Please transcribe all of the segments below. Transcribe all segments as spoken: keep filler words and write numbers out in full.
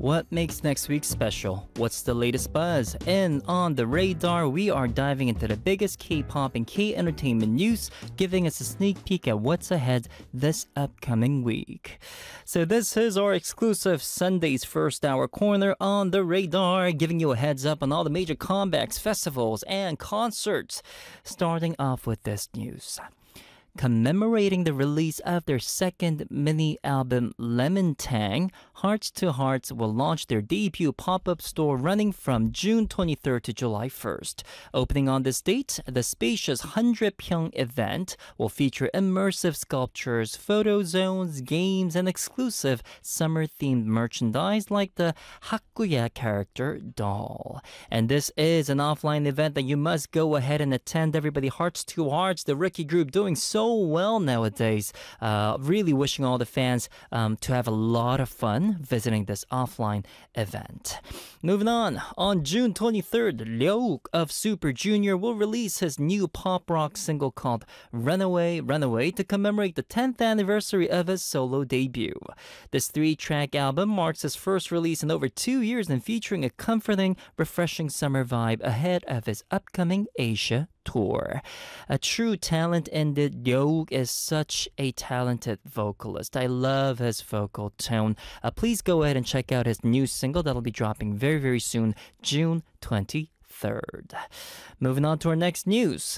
What makes next week special? What's the latest buzz? And on the radar, we are diving into the biggest K-pop and K-entertainment news, giving us a sneak peek at what's ahead this upcoming week. So this is our exclusive Sunday's first hour corner on the radar, giving you a heads up on all the major comebacks, festivals, and concerts. Starting off with this news. Commemorating the release of their second mini album Lemon Tang, Hearts to Hearts will launch their debut pop-up store running from June twenty-third to July first. Opening on this date, the spacious one hundred Pyeong event will feature immersive sculptures, photo zones, games, and exclusive summer-themed merchandise like the Hakuya character doll. And this is an offline event that you must go ahead and attend. Everybody, Hearts to Hearts, the rookie group, doing so well nowadays. Uh, really wishing all the fans um, to have a lot of fun visiting this offline event. Moving on, on June twenty-third, Ryeowook of Super Junior will release his new pop rock single called Runaway, Runaway to commemorate the tenth anniversary of his solo debut. This three-track album marks his first release in over two years and featuring a comforting, refreshing summer vibe ahead of his upcoming Asia tour. A true talent indeed. Ryeowook is such a talented vocalist. I love his vocal tone. Uh, please go ahead and check out his new single that'll be dropping very, very soon, June twenty-third. Moving on to our next news.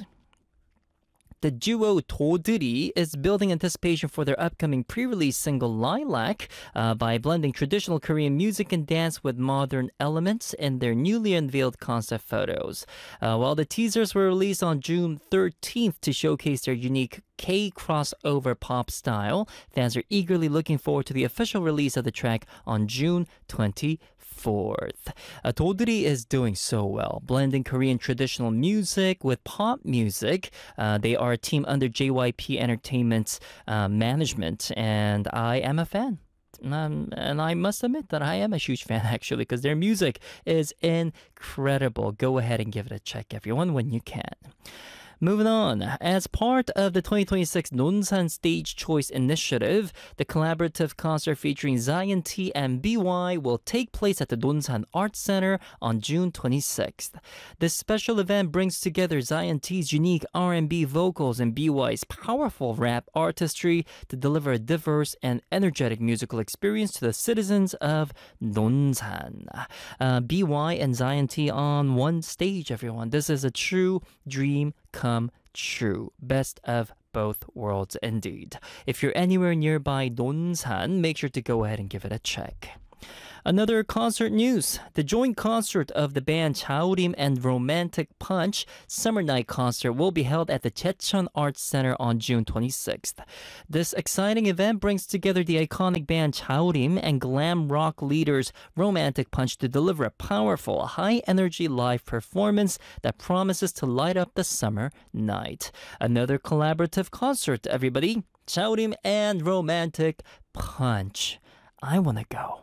The duo Dodri is building anticipation for their upcoming pre-release single Lilac uh, by blending traditional Korean music and dance with modern elements in their newly unveiled concept photos. Uh, while the teasers were released on June thirteenth to showcase their unique K crossover pop style, fans are eagerly looking forward to the official release of the track on June twenty-fourth. Uh, Dodri is doing so well, blending Korean traditional music with pop music. Uh, they are a team under J Y P Entertainment's uh, management, and I am a fan. Um, and I must admit that I am a huge fan, actually, because their music is incredible. Go ahead and give it a check, everyone, when you can. Moving on, as part of the twenty twenty-six Nonsan Stage Choice Initiative, the collaborative concert featuring Zion T and B Y will take place at the Nonsan Arts Center on June twenty-sixth. This special event brings together Zion T's unique R and B vocals and B Y's powerful rap artistry to deliver a diverse and energetic musical experience to the citizens of Nonsan. Uh, B Y and Zion T on one stage, everyone. This is a true dream come true. Best of both worlds indeed. If you're anywhere nearby Nonsan, make sure to go ahead and give it a check. Another concert news. The joint concert of the band Chaorim and Romantic Punch Summer Night Concert will be held at the Jecheon Arts Center on June twenty-sixth. This exciting event brings together the iconic band Chaorim and glam rock leaders Romantic Punch to deliver a powerful, high-energy live performance that promises to light up the summer night. Another collaborative concert, everybody. Chaorim and Romantic Punch. I want to go.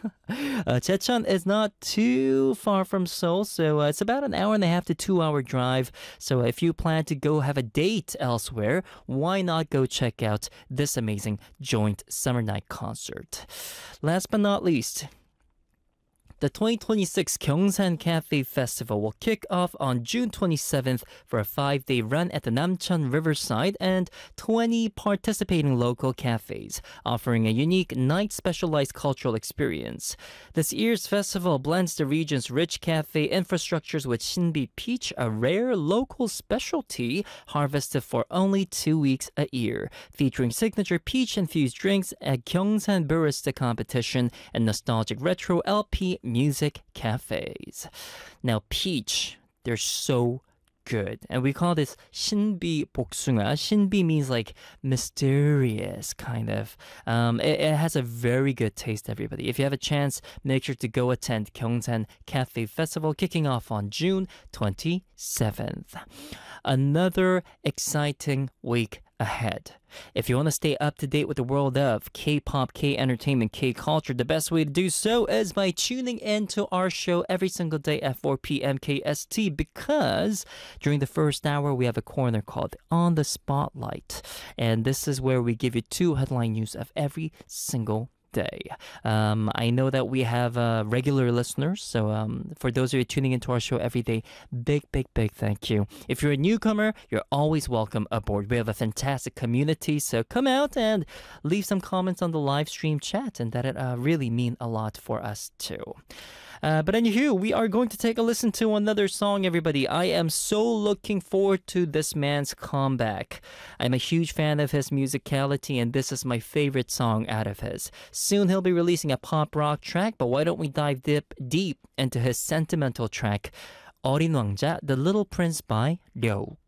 uh, Jecheon is not too far from Seoul, so uh, it's about an hour and a half to two hour drive. So if you plan to go have a date elsewhere, why not go check out this amazing joint summer night concert? Last but not least, the twenty twenty-six Gyeongsan Cafe Festival will kick off on June twenty-seventh for a five-day run at the Namcheon Riverside and twenty participating local cafes, offering a unique night-specialized cultural experience. This year's festival blends the region's rich cafe infrastructures with Shinbi Peach, a rare local specialty harvested for only two weeks a year, featuring signature peach-infused drinks, a Gyeongsan Barista competition, and nostalgic retro L P music cafes. Now, peach, they're so good. And we call this Shinbi Boksunga. Shinbi means like mysterious, kind of. Um, it, it has a very good taste, everybody. If you have a chance, make sure to go attend Gyeongsan Cafe Festival kicking off on June twenty-seventh. Another exciting week ahead. If you want to stay up to date with the world of K-pop, K-entertainment, K-culture, the best way to do so is by tuning in to our show every single day at four p.m. K S T, because during the first hour we have a corner called On the Spotlight, and this is where we give you two headline news of every single birthday. Um, I know that we have uh, regular listeners, so um, for those of you tuning into our show every day, big, big, big thank you. If you're a newcomer, you're always welcome aboard. We have a fantastic community, so come out and leave some comments on the live stream chat, and that it uh, really mean a lot for us too. Uh, but anywho, we are going to take a listen to another song, everybody. I am so looking forward to this man's comeback. I'm a huge fan of his musicality, and this is my favorite song out of his. Soon he'll be releasing a pop rock track, but why don't we dive dip, deep into his sentimental track, 어린 왕자, The Little Prince by Ryo.